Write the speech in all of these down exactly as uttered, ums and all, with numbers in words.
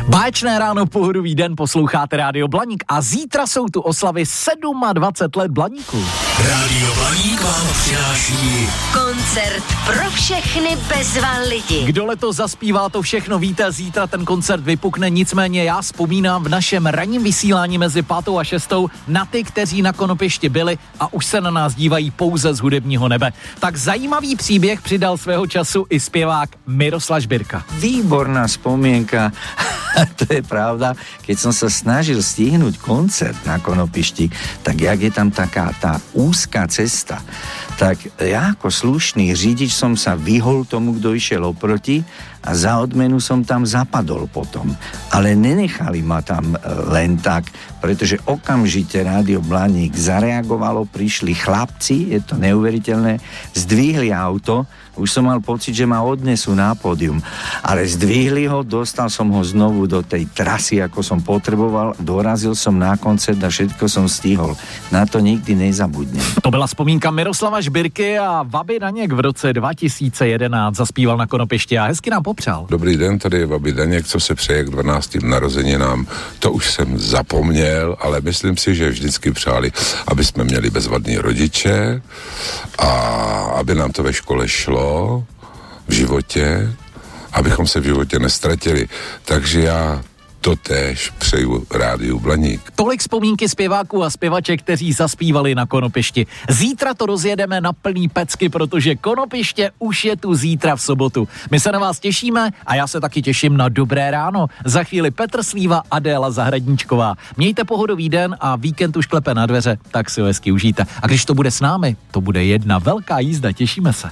Báječné ráno, pohodový den, posloucháte Rádio Blaník a zítra jsou tu oslavy dvacet sedm let Blaníku. Rádio Blaník vám přináší koncert pro všechny bezva lidi. Kdo letos zaspívá, to všechno víte, zítra ten koncert vypukne, nicméně já vzpomínám v našem ranním vysílání mezi pátou a šestou na ty, kteří na Konopěšti byli a už se na nás dívají pouze z hudebního nebe. Tak zajímavý příběh přidal svého času i zpěvák Miroslav Žbirka. Výborná spomienka. To je pravda, keď som sa snažil stihnúť koncert na Konopišti, tak jak je tam taká tá úzká cesta, tak ja ako slušný řidič som sa vyhol tomu, kto išiel oproti a za odmenu som tam zapadol potom. Ale nenechali ma tam len tak, pretože okamžite Rádio Blaník zareagovalo, prišli chlapci, je to neuveriteľné, zdvihli auto, už som mal pocit, že ma odnesú na pódium, ale zdvihli ho, dostal som ho znovu do tej trasy, ako som potreboval, dorazil som na koncert a všetko som stihol. Na to nikdy nezabudnem. To byla vzpomínka Miroslava Žbirky a Vaby Daněk v roce dva tisíce jedenáct zaspíval na Konopěšti a hezky nám popřál. Dobrý den, tady je Vaby Daněk, co se přeje k dvanáctým narozeninám. To už jsem zapomněl, ale myslím si, že vždycky přáli, aby jsme měli bezvadný rodiče a aby nám to ve škole šlo v životě, abychom se v životě nestratili. Takže já totéž přeju Rádiu Blaník. Tolik vzpomínky zpěváků a zpěvaček, kteří zaspívali na Konopišti. Zítra to rozjedeme na plný pecky, protože Konopiště už je tu zítra v sobotu. My se na vás těšíme a já se taky těším na dobré ráno. Za chvíli Petr Slíva, Adéla Zahradníčková. Mějte pohodový den a víkend už klepe na dveře, tak si ho hezky užijte. A když to bude s námi, to bude jedna velká jízda, těšíme se.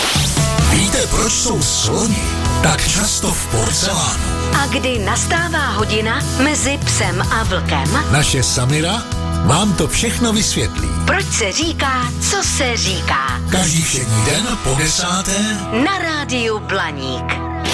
Víte, proč jsou sloni tak často v porcelánu? A kdy nastává hodina mezi psem a vlkem? Naše Samira vám to všechno vysvětlí. Proč se říká, co se říká? Každý všední den po desáté na Rádiu Blaník.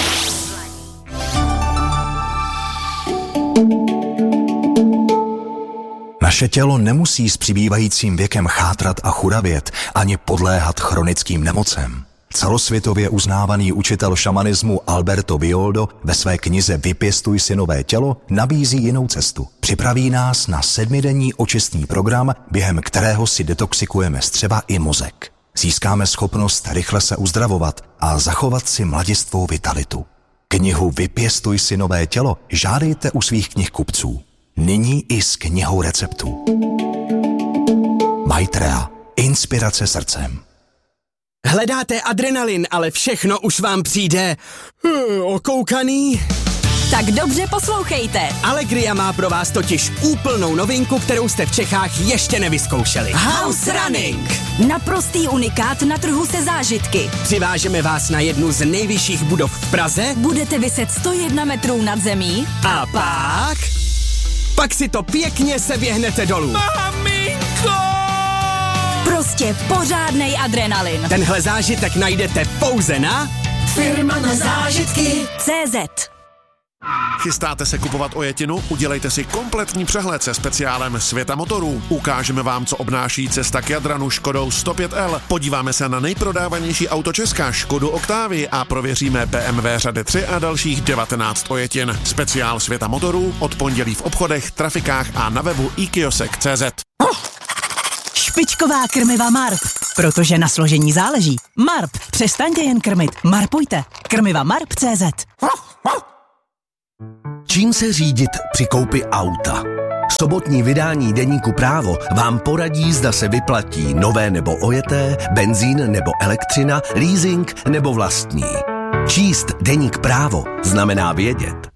Naše tělo nemusí s přibývajícím věkem chátrat a churavět, ani podléhat chronickým nemocem. Celosvětově uznávaný učitel šamanismu Alberto Villoldo ve své knize Vypěstuj si nové tělo nabízí jinou cestu. Připraví nás na sedmidenní očistný program, během kterého si detoxikujeme střeva i mozek. Získáme schopnost rychle se uzdravovat a zachovat si mladistvou vitalitu. Knihu Vypěstuj si nové tělo žádejte u svých knihkupců. Nyní i s knihou receptů. Maitreya. Inspirace srdcem. Hledáte adrenalin, ale všechno už vám přijde uh, okoukaný? Tak dobře poslouchejte. Allegria má pro vás totiž úplnou novinku, kterou jste v Čechách ještě nevyzkoušeli. House Running! Naprostý unikát na trhu se zážitky. Přivážeme vás na jednu z nejvyšších budov v Praze. Budete viset sto jedna metrů nad zemí. A pak... Pak si to pěkně se běhnete dolů. Maminko! Prostě pořádnej adrenalin. Tenhle zážitek najdete pouze na Firma na zážitky tečka cé zet. Chystáte se kupovat ojetinu? Udělejte si kompletní přehled se speciálem Světa motorů. Ukážeme vám, co obnáší cesta k Jadranu Škodou sto pět el. Podíváme se na nejprodávanější auto Česka Škodu Octavii a prověříme bé em vé řady tři a dalších devatenáct ojetin. Speciál Světa motorů od pondělí v obchodech, trafikách a na webu i kiosek tečka cé zet. Špičková krmiva Marp, protože na složení záleží. Marp, přestaňte jen krmit, marpujte. Krmiva Marp tečka cé zet. Čím se řídit při koupi auta? Sobotní vydání deníku Právo vám poradí, zda se vyplatí nové nebo ojeté, benzín nebo elektřina, leasing nebo vlastní. Číst deník Právo znamená vědět.